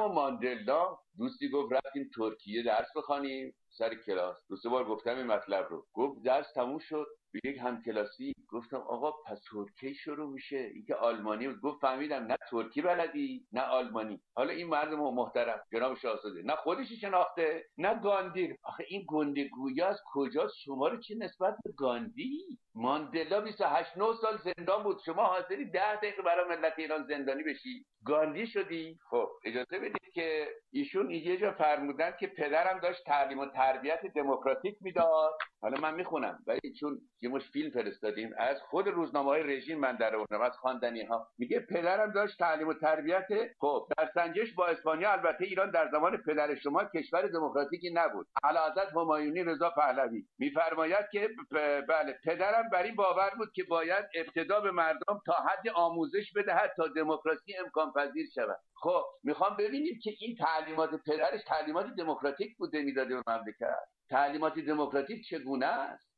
ماندلا دوستی گفت رفتیم ترکیه درس بخوانیم سر کلاس. دو سه بار گفتم این مطلب رو. گفت درس تموم شد، به یک همکلاسی گفتم آقا پس ترکی شروع میشه، این که آلمانی بود. گفت فهمیدم نه ترکی بلدی نه آلمانی. حالا این مرد محترم جناب شاهزاده نه خودش شناخته نه گاندی. آخه این گندگویی از کجاست؟ شما رو چه نسبت به گاندی؟ ماندلا 28 9 سال زندان بود، شما حاضری 10 دقیقه برای ملت ایران زندانی بشی؟ گاندی شدی؟ خب اجازه بدید که ایشون یه جا فرمودن که پدرم داشت تعلیم و تربیت دموکراتیک میداد. حالا من میخونم ولی چون یه مش فیلم فرستادیم از خود روزنامه‌های رژیم من در آوردم، از خواندنی‌ها. میگه پدرم داشت تعلیم و تربیت. خب در سنجش با اسپانیا البته ایران در زمان پدر شما کشور دموکراتیکی نبود. اعلیحضرت همایونی رضا پهلوی میفرماید که بله پدرم بر این باور بود که باید ابتدا به مردم تا حد آموزش بدهد تا دموکراسی امکان پذیر شود. خب میخوام ببینیم که این تعلیمات پدرش تعلیمات دموکراتیک بوده میداده به مملکت. تعلیمات دموکراتیک چگونه است؟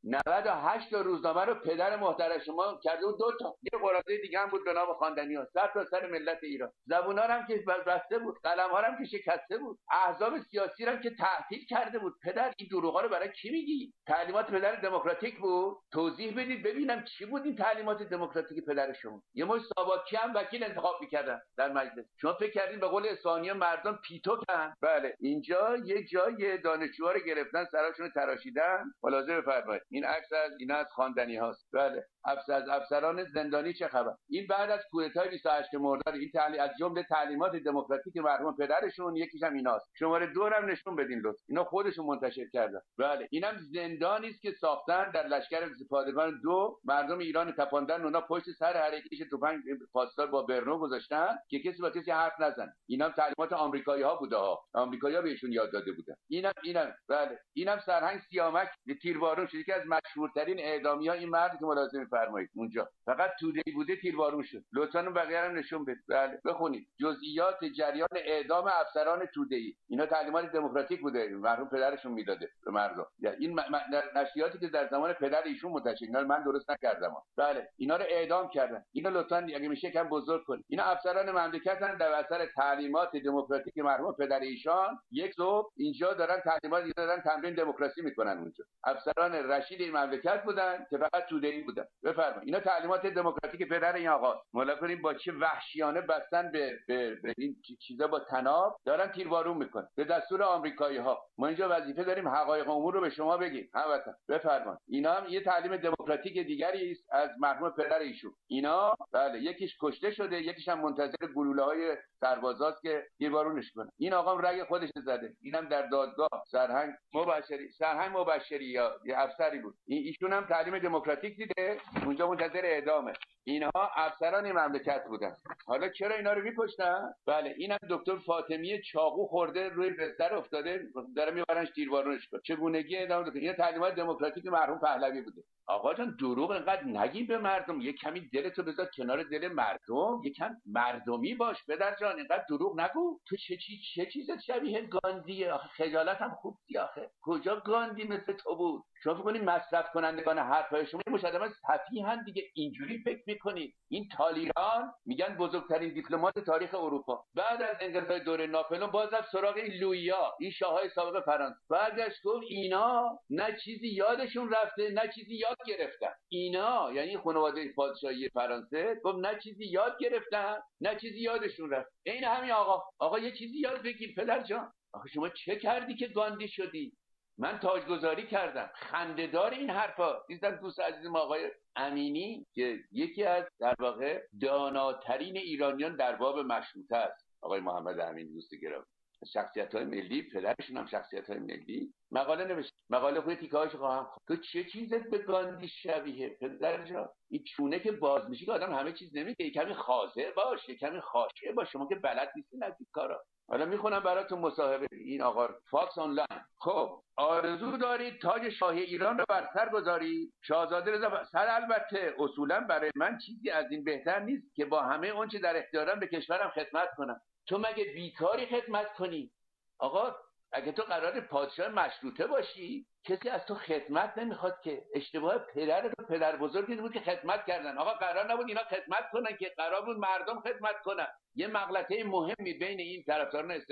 98 تا روزنامه رو پدر محترم شما کرده و 2 تا یه قرارداد دیگه هم بود به نام خواندنی‌ها سر تا سر ملت ایران. زبونا هم که بسته بود، قلم‌ها هم که شکسته بود، احزاب سیاسی هم که تعطیل کرده بود. پدر این دروغا رو برای کی میگی؟ تعلیمات پدر دموکراتیک بود؟ توضیح بدید ببینم چی بود این تعلیمات دموکراتیک پدر شما؟ یه مش ساواکی هم وکیل انتخاب می‌کردن در مجلس. شما فکر کردین به قول اسفانی مردم پیتوکن؟ بله اینجا یه جای دانشجوها رو گرفتن سراشون رو تراشیدن. ملاحظه بفرمایید این عکس از اینا از خواندنی هاست. بله افسران زندانی چه خبر؟ این بعد از کودتای 28 مرداد این از جمله تعلیمات دموکراتیک مرحوم پدرشون یکیش هم ایناست. شماره 2 هم نشون بدین لطفا. اینا خودشون منتشر کردن. بله اینم زندانی است که ساختن در لشکر پادگان 2 مردم ایران تپاندن، اونا پشت سر هر یکیش تفنگ پاسدار با برنو گذاشتن که کسی با کسی حرف نزنه. اینم تعلیمات آمریکایی‌ها بوده ها. آمریکایی‌ها بهشون یاد داده بودن. اینم بله اینم سرهنگ سیامک تیربارون شد که از مشهورترین اعدامی‌ها این مرد که ملاحظه می‌فرمایید اونجا فقط توده‌ای بوده تیربارون شد. لطفاً بقیه هم نشون بدید. بله بخونید جزئیات جریان اعدام افسران توده‌ای. اینا تعلیمات دموکراتیک بوده مرحوم پدرشون میداده به مردم. این نشریاتی که در زمان پدر ایشون منتشر اینا من درست نکردم. بله اینا رو اعدام کردن. اینا لطفاً اگه میشه کم بزرگ کنید. اینا افسران مملکتن در اثر تعلیمات دموکراتیک مرحوم پدر ایشان. یک صبح اینجا دارن تعلیمات دارن تمرین دموکراسی میکنن اونجا. افسران رشید این مملکت بودن که فقط توده‌ای بودن. بفرمایید اینا تعلیمات دموکراتیک پدر این آقا. مالا کنیم با چه وحشیانه بستن به این چیزا با تناب دارن تیربارون میکنن به دستور آمریکایی‌ها. ما اینجا وظیفه داریم حقایق امور رو به شما بگیم. هموطن بفرمایید اینا هم یه تعلیم دموکراتیک دیگری است از مرحوم پدر ایشون. اینا بله یکیش کشته شده یکیش هم منتظر گلوله‌های سربازاست که تیربارونش کنه. این آقا رگ خودش زده. اینم در دادگاه سرهنگ مبشری یا افسری بود. ایشون هم تعلیم دموکراتیک دیده اونجا منتظر اعدامه. اینها افسران مملکت بودن. حالا چرا اینا رو می‌کشتن؟ بله اینم دکتر فاطمی چاقو خورده روی بستر افتاده داره میبرنش تیربارونش کنه. چگونگی اعدام دکتر اینا تعلیمات دموکراتیک مرحوم پهلوی بوده. آقا جان دروغ انقدر نگیم به مردم. یه کمی دلتو بذار کنار دل مردم، یکم مردمی باش پدر جان. اینقدر دروغ نگو. تو چه چیزت شبیه گاندیه؟ آخه خجالت هم خوب دی آخه. کجا گاندی مثل تو بود؟ شما فکر کنید مصرف کنندگان حرفای شما مشاهده سفیهن دیگه. اینجوری فکر میکنید این تالیران میگن بزرگترین دیپلمات تاریخ اروپا بعد از انقلاب دوره ناپلئون باز رفت سراغ این لویا این شاههای سابق فرانسه. برگشت گفت اینا نه چیزی یادشون رفته نه چیزی یاد گرفتن. اینا یعنی خانواده پادشاهی فرانسه گفت نه چیزی یاد گرفتن نه چیزی یادشون رفت. این همین آقا یه چیزی یاد بگیر پدر جان. آخه شما چه کردی که گاندی شدی؟ من تاجگذاری کردم. خنده‌دار این حرفا. دیدم دوست عزیزم آقای امینی که یکی از در واقع داناترین ایرانیان در باب مشروطه است. آقای محمد امینی دوست گرامی شخصیت‌های ملی پدرشون هم شخصیت‌های ملی مقاله نوشت. مقاله خود تیکه‌هاش خواهم. تو چه چیزت به گاندی شبیه پدر جان؟ این چونه که باز میشه که آدم همه چیز نمیگه. کمی خاضع باش کمی خاشه باش. شما که بلد نیستین از این کارا. حالا میخونم براتون مصاحبه این آقا فاکس آنلاین. خب آرزو دارید تاج شاهی ایران رو بر سر گذارید؟ شاهزاده رضا سر البته اصولا برای من چیزی از این بهتر نیست که با همه اون چه در اختیارم به کشورم خدمت کنم. تو مگه بیکاری خدمت کنی؟ آقا اگه تو قرار پادشاه مشروطه باشی کسی از تو خدمت نمیخواد که. اشتباه پدر بزرگی بود که خدمت کردن. آقا قرار نبود اینا خدمت کنن که قرار بود مردم خدمت کنن. یه مغلطه مهمی بین این طرفداران